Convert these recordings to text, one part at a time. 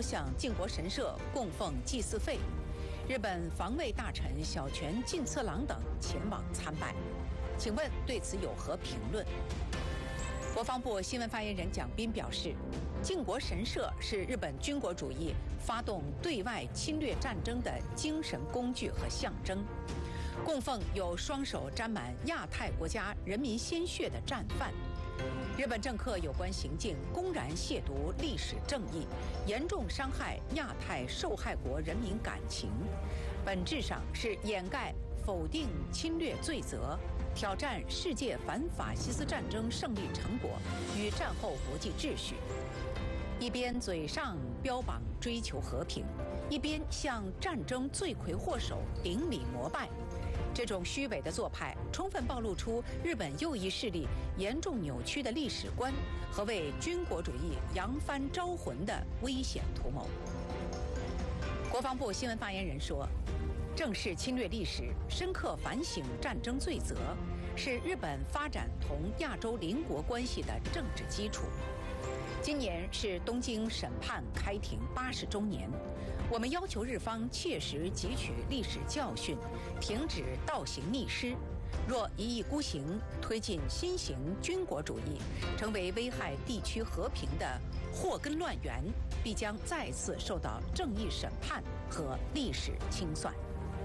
向靖国神社供奉祭祀费。日本防卫大臣小泉进次郎等前往参拜。请问对此有何评论？国防部新闻发言人蒋斌表示，靖国神社是日本军国主义发动对外侵略战争的精神工具和象征，供奉有双手沾满亚太国家人民鲜血的战犯。日本政客有关行径公然亵渎历史正义，严重伤害亚太受害国人民感情，本质上是掩盖、否定侵略罪责，挑战世界反法西斯战争胜利成果与战后国际秩序。一边嘴上标榜追求和平，一边向战争罪魁祸首顶礼膜拜，这种虚伪的做派充分暴露出日本右翼势力严重扭曲的历史观和为军国主义扬帆招魂的危险图谋。国防部新闻发言人说，正视侵略历史，深刻反省战争罪责，是日本发展同亚洲邻国关系的政治基础。今年是东京审判开庭80周年，我们要求日方切实汲取历史教训，停止倒行逆施。若一意孤行，推进新型军国主义，成为危害地区和平的祸根乱源，必将再次受到正义审判和历史清算。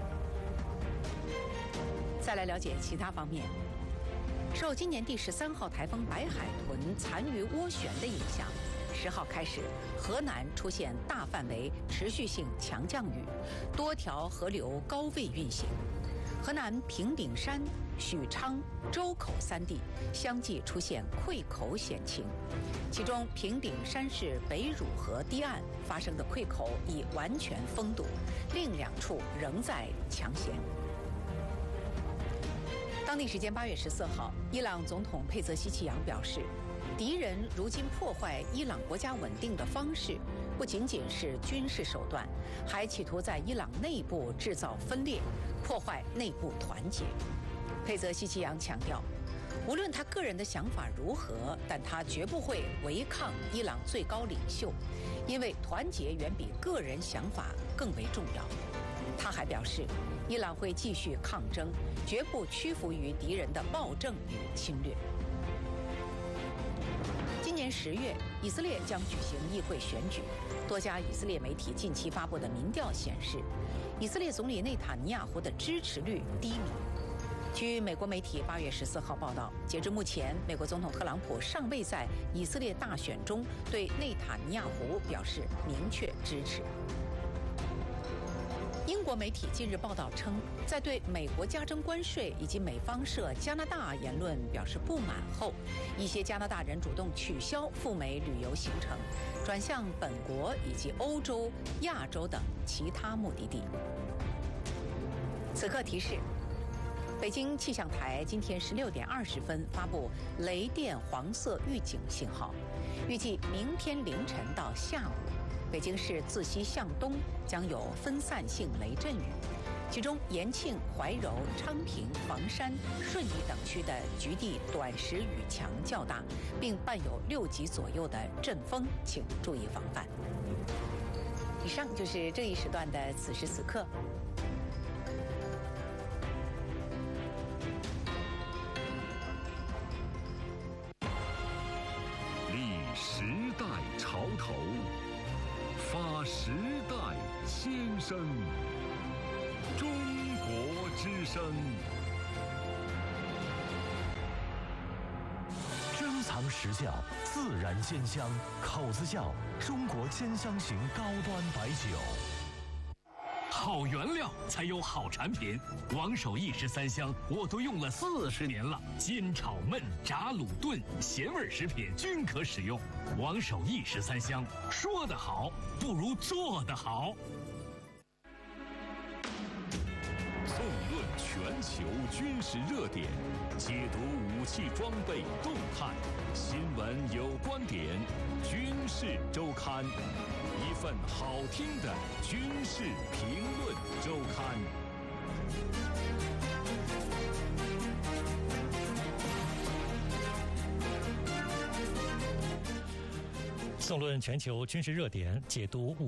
再来了解其他方面。受今年第13号台风白海豚残余涡旋的影响，10号开始，河南出现大范围持续性强降雨，多条河流高位运行。河南平顶山、许昌、周口3地相继出现溃口险情，其中平顶山市北汝河堤岸发生的溃口已完全封堵，另2处仍在抢险。当地时间8月14号，伊朗总统佩泽希奇扬表示，敌人如今破坏伊朗国家稳定的方式，不仅仅是军事手段，还企图在伊朗内部制造分裂，破坏内部团结。佩泽希奇扬强调，无论他个人的想法如何，但他绝不会违抗伊朗最高领袖，因为团结远比个人想法更为重要。他还表示，伊朗会继续抗争，绝不屈服于敌人的暴政与侵略。今年10月，以色列将举行议会选举。多家以色列媒体近期发布的民调显示，以色列总理内塔尼亚胡的支持率低迷。据美国媒体8月14号报道，截至目前，美国总统特朗普尚未在以色列大选中对内塔尼亚胡表示明确支持。英国媒体近日报道称，在对美国加征关税以及美方涉加拿大言论表示不满后，一些加拿大人主动取消赴美旅游行程，转向本国以及欧洲、亚洲等其他目的地。此刻提示：北京气象台今天16点20分发布雷电黄色预警信号，预计明天凌晨到下午，北京市自西向东将有分散性雷阵雨，其中延庆、怀柔、昌平、房山、顺义等区的局地短时雨强较大，并伴有6级左右的阵风，请注意防范。以上就是这一时段的此时此刻。 立时代潮头，发时代先声，中国之声。 珍藏实窖，自然鲜香，口子窖中国兼香型高端白酒。 好原料才有好产品，王守义13香我都用了40年了，煎炒焖炸卤炖咸味食品均可使用。王守义13香，说得好不如做得好。 纵论全球军事热点，解读武器装备动态，新闻有观点，军事周刊，一份好听的军事评论周刊。 纵论全球军事热点，解读